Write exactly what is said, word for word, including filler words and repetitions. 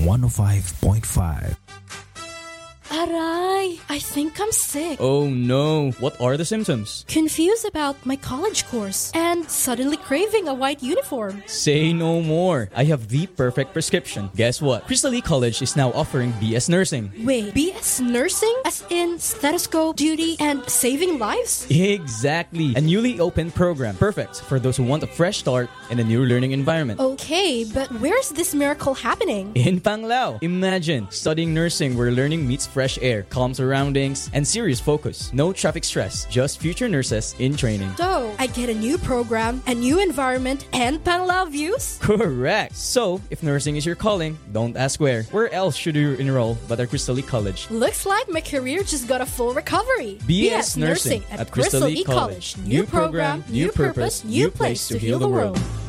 one oh five point five. Aray, I think I'm sick. Oh no, what are the symptoms? Confused about my college course and suddenly craving a white uniform. Say no more. I have the perfect prescription. Guess what? Crystal Lee College is now offering B S Nursing. Wait, B S Nursing? As in stethoscope, duty, and saving lives? Exactly. A newly opened program. Perfect for those who want a fresh start in a new learning environment. Okay, but where's this miracle happening? In Panglao. Imagine studying nursing where learning meets fresh air, calm surroundings, and serious focus. No traffic stress, just future nurses in training. So, I get a new program, a new environment, and Panglao views? Correct. So, if nursing is your calling, don't ask where. Where else should you enroll but at Crystal Lee College? Looks like my career just got a full recovery. B S Nursing at Crystal Lee College. New program, new purpose, new place to heal the world.